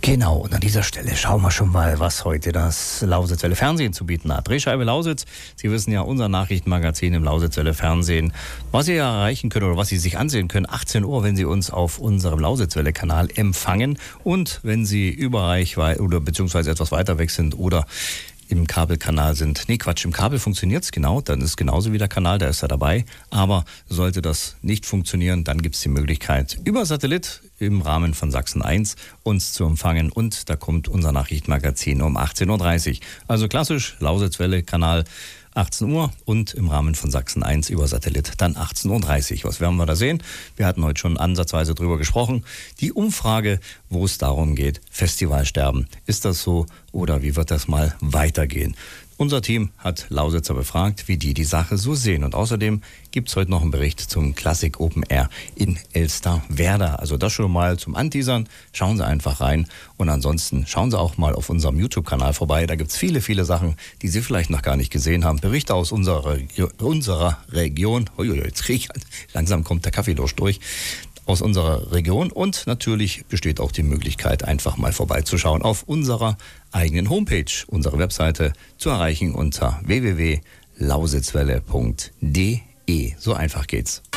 Genau, und an dieser Stelle schauen wir schon mal, was heute das Lausitzwelle Fernsehen zu bieten hat. Drehscheibe Lausitz, Sie wissen ja, unser Nachrichtenmagazin im Lausitzwelle Fernsehen, was Sie erreichen können oder was Sie sich ansehen können, 18 Uhr, wenn Sie uns auf unserem Lausitzwelle-Kanal empfangen und wenn Sie über Reichweite oder beziehungsweise etwas weiter weg sind oder im Kabelkanal sind. Nee, Quatsch, im Kabel funktioniert's genau, dann ist genauso wie der Kanal, der ist da dabei. Aber sollte das nicht funktionieren, dann gibt's die Möglichkeit, über Satellit im Rahmen von Sachsen 1 uns zu empfangen. Und da kommt unser Nachrichtenmagazin um 18.30 Uhr. Also klassisch, Lausitzwelle, Kanal 18 Uhr und im Rahmen von Sachsen 1 über Satellit dann 18.30 Uhr. Was werden wir da sehen? Wir hatten heute schon ansatzweise drüber gesprochen. Die Umfrage, wo es darum geht, Festivalsterben. Ist das so oder wie wird das mal weitergehen? Unser Team hat Lausitzer befragt, wie die Sache so sehen. Und außerdem gibt es heute noch einen Bericht zum Classic Open Air in Elsterwerda. Also das schon mal zum Anteasern. Schauen Sie einfach rein. Und ansonsten schauen Sie auch mal auf unserem YouTube-Kanal vorbei. Da gibt es viele, viele Sachen, die Sie vielleicht noch gar nicht gesehen haben. Berichte aus unserer Region. Jetzt kriege ich, langsam kommt der Kaffeedurst durch. Aus unserer Region und natürlich besteht auch die Möglichkeit, einfach mal vorbeizuschauen auf unserer eigenen Homepage, unsere Webseite zu erreichen unter www.lausitzwelle.de. So einfach geht's.